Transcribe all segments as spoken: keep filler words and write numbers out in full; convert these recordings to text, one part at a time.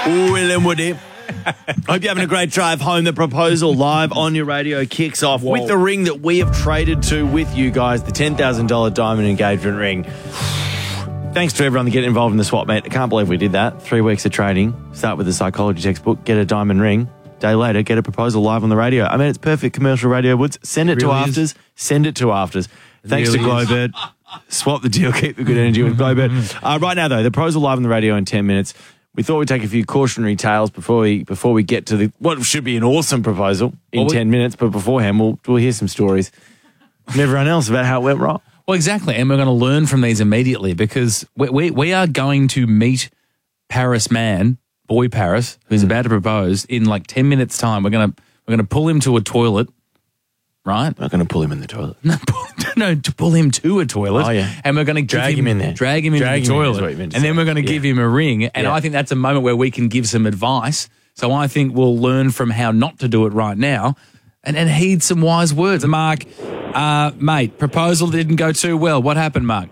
Will and Woody. Hope you're having a great drive home. The proposal live on your radio kicks off Whoa. with the ring that we have traded to with you guys, the ten thousand dollars diamond engagement ring. Thanks to everyone that get involved in the swap, mate. I can't believe we did that. Three weeks of trading. Start with the psychology textbook, get a diamond ring. Day later, get a proposal live on the radio. I mean, it's perfect commercial radio, Woods. Send it, it really to Afters. Is. Send it to Afters. It Thanks really to Glowbird. Swap the deal, keep the good energy with Glowbird. Uh, right now, though, the proposal live on the radio in ten minutes. We thought we'd take a few cautionary tales before we before we get to the what should be an awesome proposal in well, we, ten minutes. But beforehand, we'll we'll hear some stories from everyone else about how it went wrong. Well, exactly, and we're going to learn from these immediately because we we, we are going to meet Paris man, boy Paris, who's mm. about to propose in like ten minutes' time. We're gonna we're gonna pull him to a toilet. Right? I'm not going to pull him in the toilet. No, no, to pull him to a toilet. Oh, yeah. And we're going to drag him, him in there. Drag him drag into the him toilet. In and then we're going to yeah. give him a ring. And yeah. I think that's a moment where we can give some advice. So I think we'll learn from how not to do it right now and, and heed some wise words. Mark, uh, mate, proposal didn't go too well. What happened, Mark?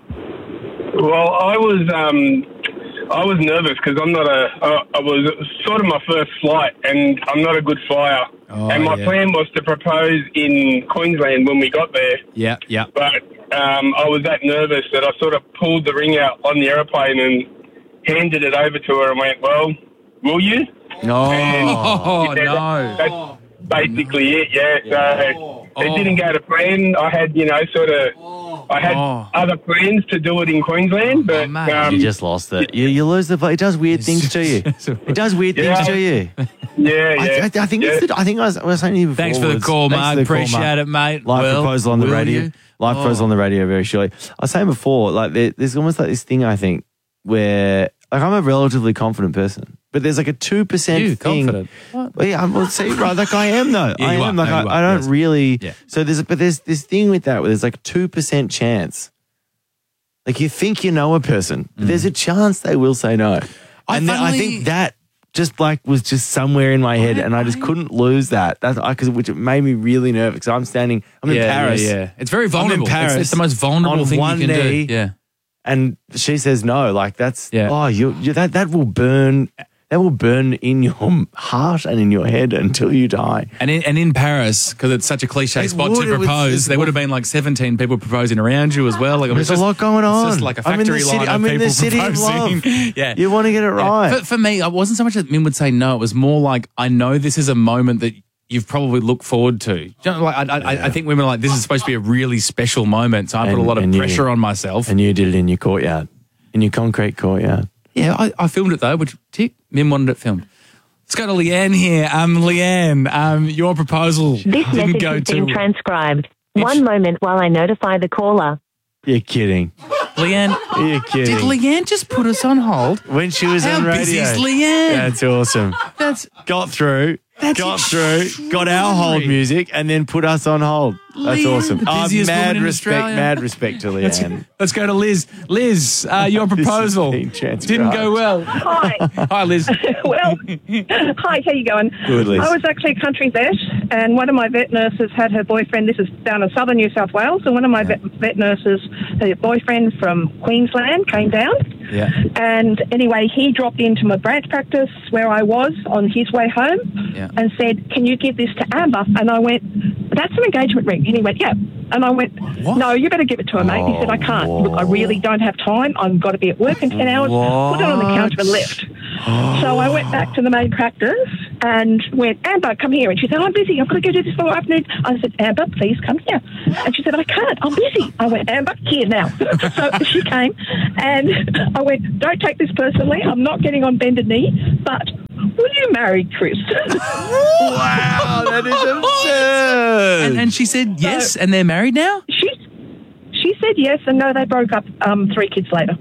Well, I was um, I was nervous because I'm not a. Uh, I was sort of my first flight, and I'm not a good flyer. Oh, and my yeah. plan was to propose in Queensland when we got there. Yeah, yeah. But um, I was that nervous that I sort of pulled the ring out on the aeroplane and handed it over to her and went, "Well, will you?" No, and oh, yeah, no. That, that's basically it. Yeah. yeah. So oh. it didn't go to plan. I had, you know, sort of. I had oh. other plans to do it in Queensland, but oh, um, you just lost it. You, you lose the play. It does weird things to you. It does weird yeah. things to you. Yeah, yeah. I, I, I think yeah. it's the, I think I was, I was saying to you before. Thanks for the call, Mark. Appreciate call, Mark. it, mate. Live well, proposal on the radio. You? Live oh. proposal on the radio very shortly. I was saying before, like there, there's almost like this thing I think where like I'm a relatively confident person, but there's like a two percent you thing. Confident? What? Well, yeah, well, see, right, like I am though. Yeah, I am are. like no, I, are. I don't yes. really. Yeah. So there's, but there's this thing with that where there's like a two percent chance. Like you think you know a person, but mm. there's a chance they will say no. I and finally, I think that just like was just somewhere in my head, and I just couldn't lose that. That's because which made me really nervous. Because I'm standing, I'm yeah, in Paris. Yeah, yeah, it's very vulnerable. I'm in Paris, it's, it's the most vulnerable on thing one you can knee, do. Yeah, and she says no. Like that's yeah. oh, you, you that that will burn. That will burn in your heart and in your head until you die. And in, and in Paris, because it's such a cliche it spot would, to propose, was, there would have been like seventeen people proposing around you as well. Like, there's just, a lot going on. It's just like a factory I'm in the city, line I'm of in people the city proposing. Of love. yeah. You want to get it right. Yeah. For, for me, it wasn't so much that Min would say no. It was more like, I know this is a moment that you've probably looked forward to. You know, like, I, I, yeah. I think women are like, this is supposed to be a really special moment. So I and, put a lot of pressure you, on myself. And you did it in your courtyard, in your concrete courtyard. Yeah, I, I filmed it though, which tick, Min wanted it filmed. Let's go to Leanne here. Um, Leanne, um, your proposal this didn't message go has too been transcribed. One moment while I notify the caller. You're kidding. Leanne, You're kidding. Did Leanne just put us on hold? When she was How on radio. busy is Leanne? That's awesome. That's got through. That's got through, got our hold music, and then put us on hold. That's Leanne, awesome. the Oh, busiest mad woman in respect, Australia. mad respect to let's, Leanne. let's go to Liz. Liz, uh, your proposal didn't go well. Hi. Hi, Liz. Well, hi, how you going? Good, Liz. I was actually a country vet, and one of my vet nurses had her boyfriend, this is down in southern New South Wales, and one of my Yeah. vet, vet nurses, her boyfriend from Queensland came down. Yeah. And anyway, he dropped into my branch practice where I was on his way home Yeah. and said, can you give this to Amber? And I went, that's an engagement ring. And he went, yeah. And I went, What? no, you better give it to her, mate. He said, I can't. Look, I really don't have time. I've got to be at work in ten hours. Put it on the counter and left. So I went back to the main practice and went, Amber, come here. And she said, oh, I'm busy. I've got to go do this for afternoon. I said, Amber, please come here. And she said, I can't. I'm busy. I went, Amber, here now. So she came and I went, don't take this personally. I'm not getting on bended knee, but will you marry Chris? Wow, that is absurd. And, and she said yes, and they're married now? She, she said yes, and no, they broke up um, three kids later.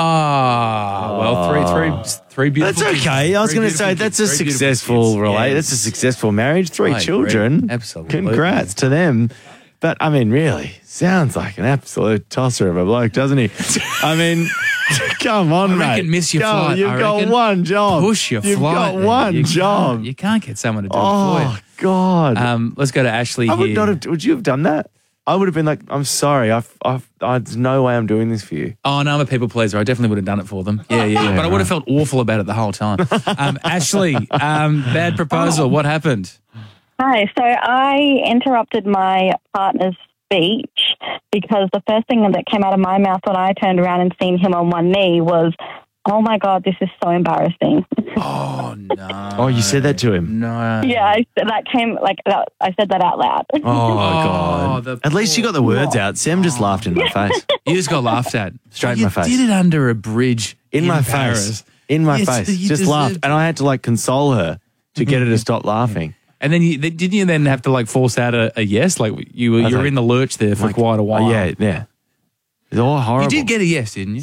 Ah, well, three, three, three beautiful That's kids. okay. I was Three going to say beautiful that's kids. a Three beautiful successful kids. relate. Yeah. That's a successful marriage. Three I agree. children. Absolutely. Congrats to them. But I mean, really, sounds like an absolute tosser of a bloke, doesn't he? I mean, come on, I mate. reckon miss your Go, flight. You've I got reckon. one job. Push your You've flight. got one you job. Can't, you can't get someone to do it for Oh you. God. Um, let's go to Ashley I would here. not have. Would you have done that? I would have been like, I'm sorry. I've, I've, I, there's no way I'm doing this for you. Oh, no, I'm a people pleaser. I definitely would have done it for them. Yeah, yeah. yeah but I would have felt awful about it the whole time. Um, Ashley, um, bad proposal. What happened? Hi. So I interrupted my partner's speech because the first thing that came out of my mouth when I turned around and seen him on one knee was, oh, my God, this is so embarrassing. Oh, no. Oh, you said that to him? No. Yeah, I, that came, like, that, I said that out loud. Oh, God. the At least you got the words out. Sam just laughed in my face. You just got laughed at. Straight in you my face. did it under a bridge In, in my Paris. face. In my Yes, face. you Just deserved laughed. it. And I had to, like, console her to get her to stop laughing. And then you, didn't you then have to like force out a, a yes? Like you were, was you were like- in the lurch there for Like, quite a while. Oh, yeah, yeah. It's all horrible. You did get a yes, didn't you?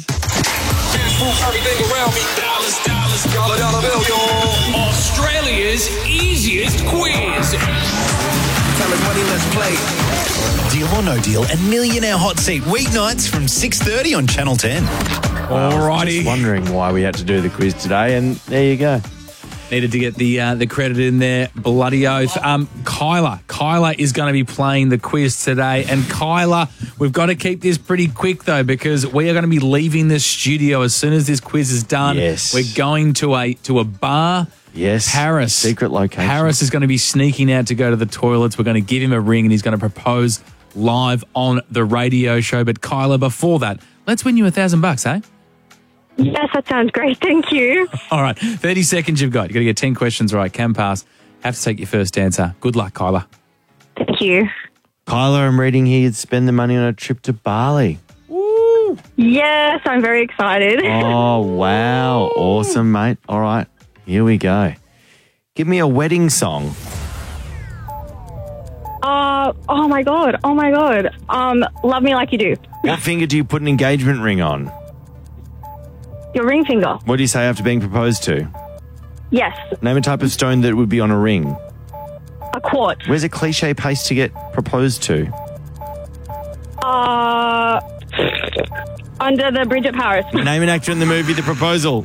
Australia's easiest quiz. Tell us money, let's play. Deal or No Deal and Millionaire Hot Seat weeknights from six thirty on Channel ten. Alrighty. Just wondering why we had to do the quiz today, and there you go. Needed to get the uh, the credit in there. Bloody oath. Um, Kyla. Kyla is going to be playing the quiz today. And Kyla, we've got to keep this pretty quick, though, because we are going to be leaving this studio as soon as this quiz is done. Yes. We're going to a to a bar. Yes. Harris. Secret location. Harris is going to be sneaking out to go to the toilets. We're going to give him a ring and he's going to propose live on the radio show. But Kyla, before that, let's win you a thousand bucks, eh? Yes, that sounds great. Thank you. All right, thirty seconds you've got. You've got to get ten questions right. Can pass. Have to take your first answer. Good luck, Kyla. Thank you. Kyla, I'm reading here you'd spend the money on a trip to Bali. Yes, I'm very excited. Oh, wow. Awesome, mate. All right, here we go. Give me a wedding song. Uh, oh, my God. Oh, my God. Um, Love Me Like You Do. What finger do you put an engagement ring on? Your ring finger. What do you say after being proposed to? Yes. Name a type of stone that would be on a ring. A quartz. Where's a cliche place to get proposed to? Uh, under the bridge at Paris. Name an actor in the movie The Proposal.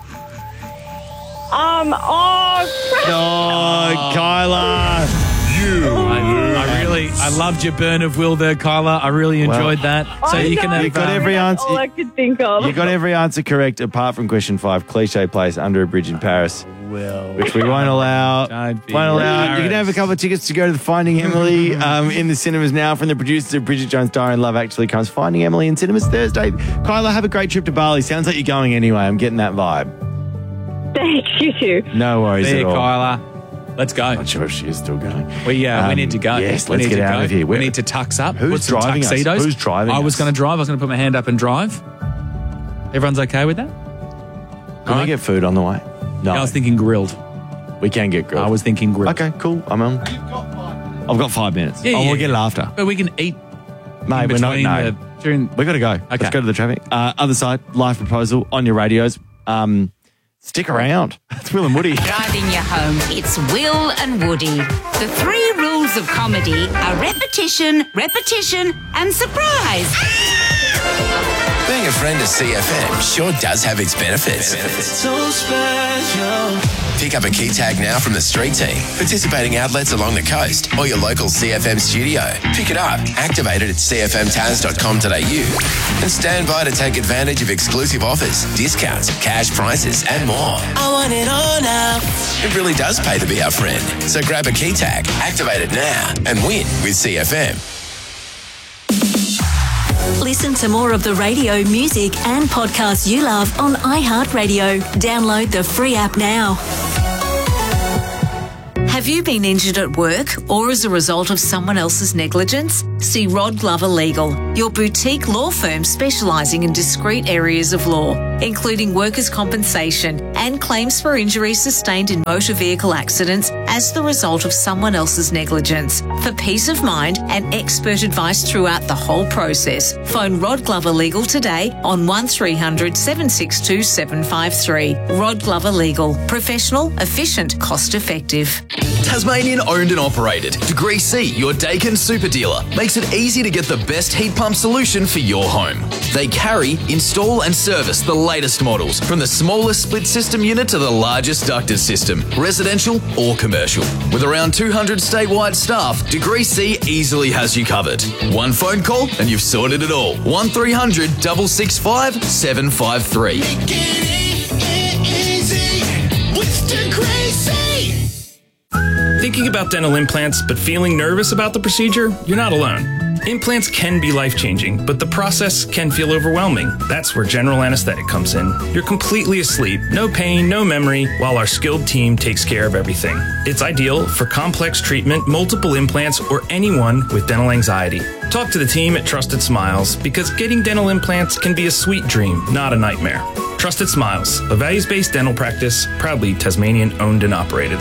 Um, oh, Oh, Kyla. I, I really, I loved your burn of will there, Kyla. I really enjoyed that. So I you know, can have You got uh, every that's answer. all I could think of. You got every answer correct apart from question five. Cliche place under a bridge in Paris. will. Which we won't allow. Don't be Won't allow. You can embarrassed. have a couple of tickets to go to the Finding Emily um, in the cinemas now from the producers of Bridget Jones' Diary and Love Actually comes Finding Emily in cinemas Thursday. Kyla, have a great trip to Bali. Sounds like you're going anyway. I'm getting that vibe. Thanks, you too. No worries There, at all. Kyla. Let's go. Not sure if she is still going. We uh, we Um, need to go. yes, we let's need get to out go. of here. We We're- need to tux up. Who's put some driving us? tuxedos. Who's driving I was us? going to drive. I was going to put my hand up and drive. Everyone's okay with that? Can we Alright. get food on the way? No. I was thinking grilled. we can get grilled. I was thinking grilled. Okay, cool. I'm on. I've got five minutes. Yeah, oh, yeah, we'll get it yeah. after. But we can eat Mate, in we're not. between No. the during. we got to go. Okay. Let's go to the traffic. Uh, other side, live proposal on your radios. Um, stick around. It's Will and Woody. Driving you home, it's Will and Woody. The three rules of comedy are repetition, repetition, and surprise. Being a friend of C F M sure does have its benefits. So special. Pick up a key tag now from the street team, participating outlets along the coast, or your local C F M studio. Pick it up, activate it at c f m taz dot com dot a u, and stand by to take advantage of exclusive offers, discounts, cash prizes, and more. I want it all now. It really does pay to be our friend. So grab a key tag, activate it now, and win with C F M. Listen to more of the radio, music and podcasts you love on iHeartRadio. Download the free app now. Have you been injured at work or as a result of someone else's negligence? See Rod Glover Legal, your boutique law firm specialising in discrete areas of law, including workers' compensation and claims for injuries sustained in motor vehicle accidents as the result of someone else's negligence. For peace of mind and expert advice throughout the whole process, phone Rod Glover Legal today on one three hundred, seven six two, seven five three. Rod Glover Legal. Professional, efficient, cost effective. Tasmanian owned and operated. Degree C, your Dakin super dealer, makes it easy to get the best heat pump solution for your home. They carry, install and service the latest models, from the smallest split system unit to the largest ducted system, residential or commercial. With around two hundred statewide staff, Degree C easily has you covered. One phone call and you've sorted it all. one three hundred, six six five, seven five three. Thinking about dental implants but feeling nervous about the procedure? You're not alone. Implants can be life-changing, but the process can feel overwhelming. That's where general anesthetic comes in. You're completely asleep, no pain, no memory, while our skilled team takes care of everything. It's ideal for complex treatment, multiple implants, or anyone with dental anxiety. Talk to the team at Trusted Smiles, because getting dental implants can be a sweet dream, not a nightmare. Trusted Smiles, a values-based dental practice, proudly Tasmanian owned and operated.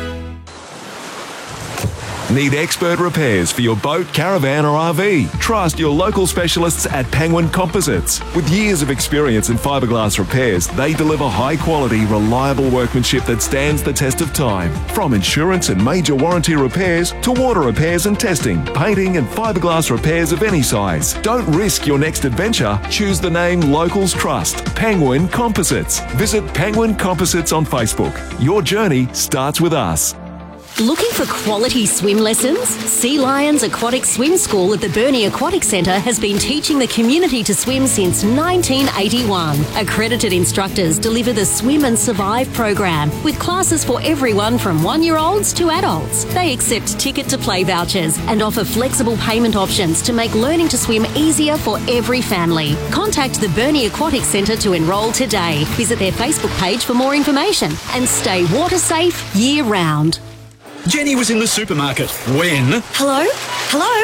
Need expert repairs for your boat, caravan or R V? Trust your local specialists at Penguin Composites. With years of experience in fiberglass repairs, they deliver high quality, reliable workmanship that stands the test of time. From insurance and major warranty repairs to water repairs and testing, painting and fiberglass repairs of any size. Don't risk your next adventure. Choose the name locals trust. Penguin Composites. Visit Penguin Composites on Facebook. Your journey starts with us. Looking for quality swim lessons? Sea Lions Aquatic Swim School at the Burnie Aquatic Centre has been teaching the community to swim since nineteen eighty-one. Accredited instructors deliver the Swim and Survive program with classes for everyone from one-year-olds to adults. They accept ticket-to-play vouchers and offer flexible payment options to make learning to swim easier for every family. Contact the Burnie Aquatic Centre to enrol today. Visit their Facebook page for more information and stay water safe year-round. Jenny was in the supermarket when... Hello? Hello?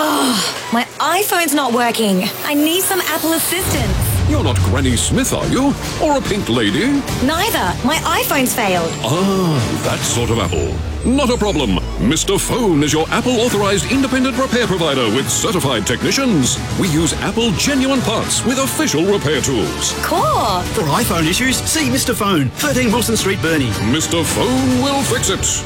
Oh, my iPhone's not working. I need some Apple assistance. You're not Granny Smith, are you? Or a pink lady? Neither. My iPhone's failed. Ah, that sort of Apple. Not a problem. Mister Phone is your Apple-authorized independent repair provider with certified technicians. We use Apple genuine parts with official repair tools. Cool. For iPhone issues, see Mister Phone, thirteen Wilson Street, Burnie. Mister Phone will fix it.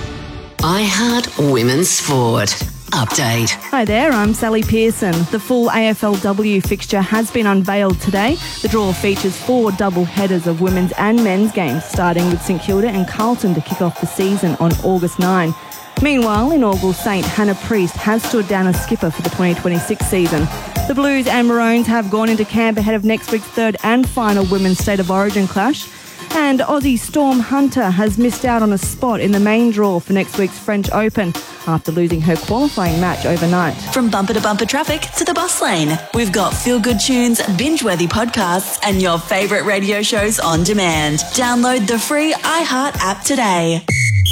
I Heart Women's Sport. Update. Hi there, I'm Sally Pearson. The full A F L W fixture has been unveiled today. The draw features four double headers of women's and men's games, starting with St Kilda and Carlton to kick off the season on August ninth. Meanwhile, inaugural Saint Hannah Priest has stood down as skipper for the twenty twenty-six season. The Blues and Maroons have gone into camp ahead of next week's third and final Women's State of Origin clash. And Aussie Storm Hunter has missed out on a spot in the main draw for next week's French Open after losing her qualifying match overnight. From bumper to bumper traffic to the bus lane, we've got feel-good tunes, binge-worthy podcasts and your favourite radio shows on demand. Download the free iHeart app today.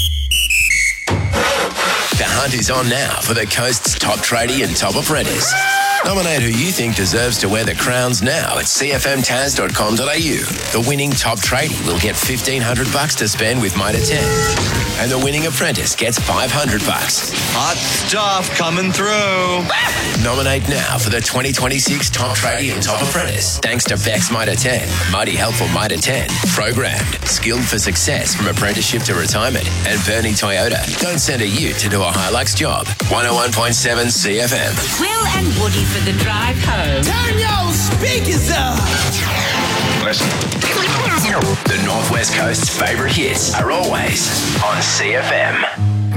The hunt is on now for the Coast's top tradie and top apprentice. Nominate who you think deserves to wear the crowns now at c f m tas dot com dot a u. The winning top tradie will get fifteen hundred bucks to spend with Mitre ten. And the winning apprentice gets five hundred bucks. Hot stuff coming through. Nominate now for the twenty twenty-six top tradie and top apprentice. Thanks to Vex Mitre ten, Mighty Helpful Mitre ten, programmed, skilled for success from apprenticeship to retirement, and Burnie Toyota. Don't send a ute to do a Hilux job. one oh one point seven C F M. Will and Woody for the drive home. Turn your speakers up. Listen. The Northwest Coast's favourite hits are always on C F M.